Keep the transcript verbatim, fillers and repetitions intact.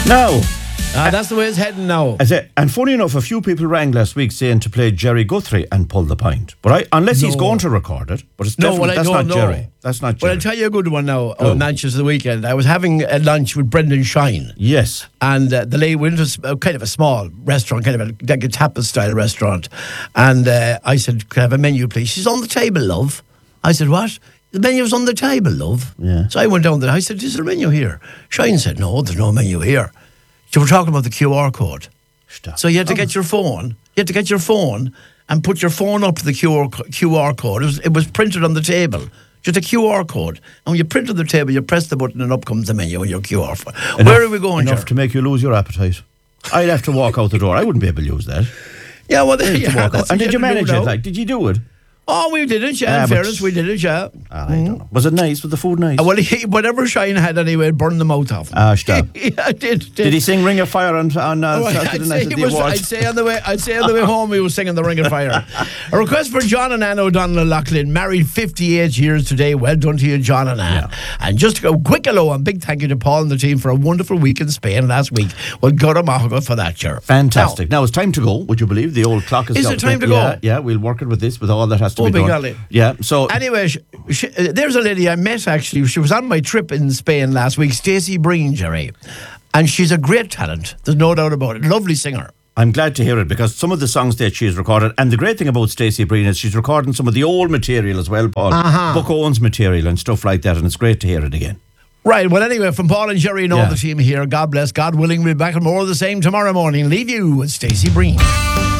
Now, Uh, that's the way it's heading now. I say, and funny enough, a few people rang last week saying to play Jerry Guthrie and pull the pint. But I, unless he's No. going to record it, but it's No, definitely well, I that's don't not know. Jerry. That's not Well, Jerry. I'll tell you a good one now Go. on Manchester the weekend. I was having a lunch with Brendan Shine. Yes. And uh, the lady went to s- uh, kind of a small restaurant, kind of a, like a tapas-style restaurant. And uh, I said, can I have a menu, please? She's on the table, love. I said, what? The menu's on the table, love. Yeah. So I went down there. I said, is there a menu here? Shine said, no, there's no menu here. So we're talking about the Q R code. Stop. So you had to get your phone. You had to get your phone and put your phone up to the Q R, co- Q R code. It was, it was printed on the table. Just a Q R code. And when you print on the table, you press the button and up comes the menu and your Q R. Fo- Enough- Where are we going, Enough Ger? to make you lose your appetite. I'd have to walk out the door. I wouldn't be able to use that. Yeah, well, there I'd you have to are. walk out. That's And what did you had to do manage it? now. Like, did you do it? Oh, we did it, yeah. Ah, In but- fairness, we did it, yeah. Ah, I don't know. Was it nice? Was the food nice? Uh, Well, he, whatever Shine had anyway, it burned the mouth off him. Ah, stop. yeah, I did, did. Did he sing Ring of Fire on, on uh, Oh, I'd, Saturday say night he at the was, I'd awards? say on the way. I'd say on the way home he was singing the Ring of Fire. A request for John and Anne O'Donnell Loughlin, married fifty-eight years today. Well done to you, John and Anne. And just to go quick hello and big thank you to Paul and the team for a wonderful week in Spain last week. Well, God Mahogany for that, sure. Fantastic. Now, it's time to go. Would you believe the old clock is? Is up it time there. to go? Yeah, yeah. We'll work it with this, with all that has to Oh, be big done. golly. Yeah. So Anyway, sh sh uh, there's a lady I met actually. She was on my trip in Spain last week, Stacey Breen, Jerry. And she's a great talent. There's no doubt about it. Lovely singer. I'm glad to hear it because some of the songs that she's recorded, and the great thing about Stacey Breen is she's recording some of the old material as well, Paul. Uh-huh. Buck Owens material and stuff like that, and it's great to hear it again. Right, well, anyway, from Paul and Jerry and all Yeah. the team here, God bless, God willing, we'll be back and more of the same tomorrow morning. Leave you with Stacey Breen.